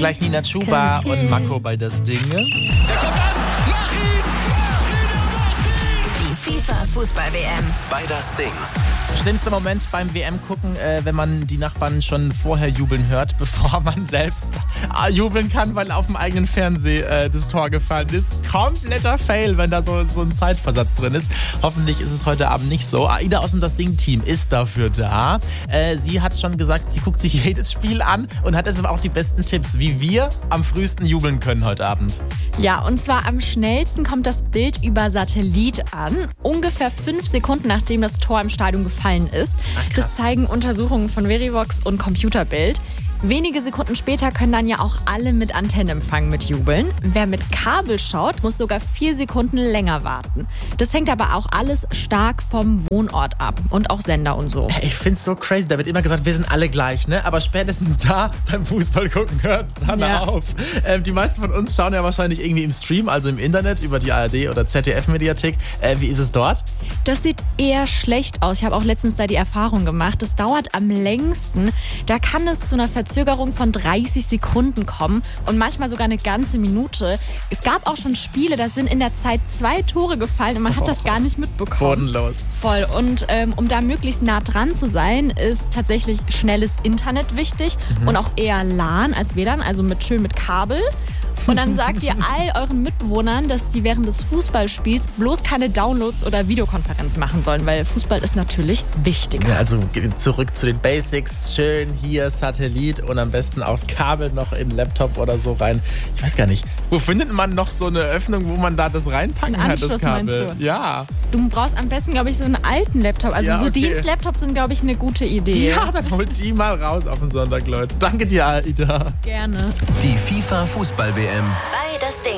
gleich Nina Chuba und Mako bei Das Ding. Der kommt an, mach ihn! Die FIFA-Fußball-WM. Bei Das Ding. Schlimmster Moment beim WM-Gucken, wenn man die Nachbarn schon vorher jubeln hört, bevor man selbst jubeln kann, weil auf dem eigenen Fernseher das Tor gefallen ist. Kompletter Fail, wenn da so ein Zeitversatz drin ist. Hoffentlich ist es heute Abend nicht so. Aida aus dem Das Ding-Team ist dafür da. Sie hat schon gesagt, sie guckt sich jedes Spiel an und hat deshalb auch die besten Tipps, wie wir am frühesten jubeln können heute Abend. Ja, und zwar am schnellsten kommt das Bild über Satellit an. Ungefähr 5 Sekunden, nachdem das Tor im Stadion gefallen ist. Das zeigen Untersuchungen von Verivox und Computerbild. Wenige Sekunden später können dann ja auch alle mit Antennenempfang mitjubeln. Wer mit Kabel schaut, muss sogar 4 Sekunden länger warten. Das hängt aber auch alles stark vom Wohnort ab und auch Sender und so. Ich find's so crazy, da wird immer gesagt, wir sind alle gleich, ne? Aber spätestens da beim Fußball gucken hört's dann auf. Die meisten von uns schauen ja wahrscheinlich irgendwie im Stream, also im Internet über die ARD oder ZDF-Mediathek. Wie ist es dort? Das sieht eher schlecht aus. Ich habe auch letztens da die Erfahrung gemacht. Das dauert am längsten. Da kann es zu einer Verzögerung von 30 Sekunden kommen und manchmal sogar eine ganze Minute. Es gab auch schon Spiele, da sind in der Zeit 2 Tore gefallen und man hat das gar nicht mitbekommen. Bodenlos. Voll. Und um da möglichst nah dran zu sein, ist tatsächlich schnelles Internet wichtig und auch eher LAN als WLAN, also schön mit Kabel. Und dann sagt ihr all euren Mitbewohnern, dass sie während des Fußballspiels bloß keine Downloads oder Videokonferenz machen sollen, weil Fußball ist natürlich wichtiger. Ja, also zurück zu den Basics. Schön hier Satellit und am besten auch das Kabel noch in den Laptop oder so rein. Ich weiß gar nicht, wo findet man noch so eine Öffnung, wo man da das reinpacken kann, das Kabel? Meinst du? Ja. Du brauchst am besten, glaube ich, so einen alten Laptop. Also so Dienstlaptops sind, glaube ich, eine gute Idee. Ja, dann holt die mal raus auf den Sonntag, Leute. Danke dir, Aida. Gerne. Die FIFA-Fußball-WM. Bei Das Ding.